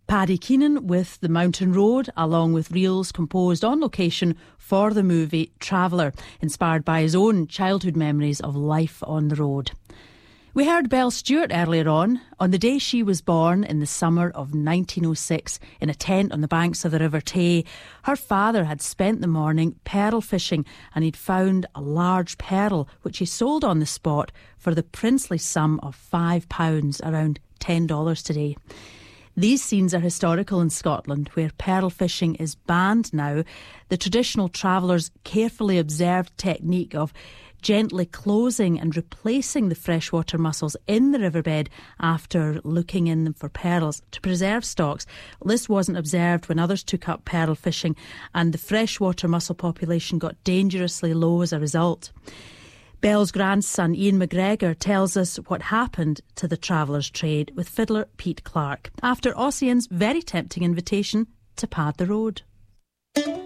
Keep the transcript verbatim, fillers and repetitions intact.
Paddy Keenan with The Mountain Road, along with reels composed on location for the movie Traveller, inspired by his own childhood memories of life on the road. We heard Belle Stewart earlier on. On the day she was born in the summer of nineteen oh six, in a tent on the banks of the River Tay, her father had spent the morning pearl fishing, and he'd found a large pearl which he sold on the spot for the princely sum of five pounds, around ten dollars today. These scenes are historical in Scotland, where pearl fishing is banned now. The traditional travellers' carefully observed technique of gently closing and replacing the freshwater mussels in the riverbed after looking in them for pearls to preserve stocks. This wasn't observed when others took up pearl fishing, and the freshwater mussel population got dangerously low as a result. Belle's grandson Ian McGregor tells us what happened to the travellers' trade with fiddler Pete Clark after Ossian's very tempting invitation to pad the road.